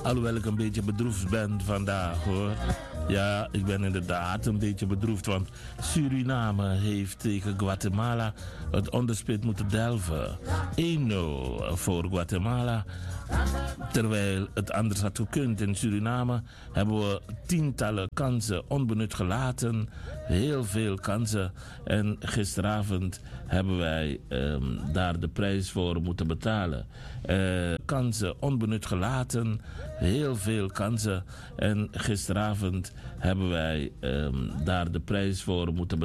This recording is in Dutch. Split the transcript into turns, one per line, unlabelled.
Alhoewel ik een beetje bedroefd ben vandaag hoor. Ja, ik ben inderdaad een beetje bedroefd. Want Suriname heeft tegen Guatemala het onderspit moeten delven. 1-0 voor Guatemala. Terwijl het anders had gekund in Suriname, hebben we tientallen kansen onbenut gelaten. Heel veel kansen. En gisteravond hebben wij daar de prijs voor moeten betalen. Kansen onbenut gelaten. Heel veel kansen. En gisteravond hebben wij daar de prijs voor moeten betalen.